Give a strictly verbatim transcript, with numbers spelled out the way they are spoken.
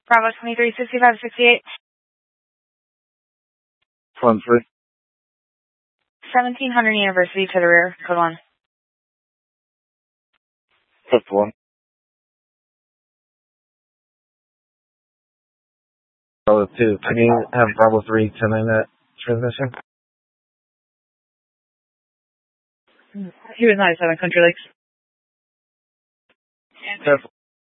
Bravo twenty-three, sixty-five, sixty-eight. One three. seventeen hundred University to the rear, code one. Fifth one. Bravo two, can you have Bravo three ten nine that transmission? He was ninety-seven Country Lakes. Careful.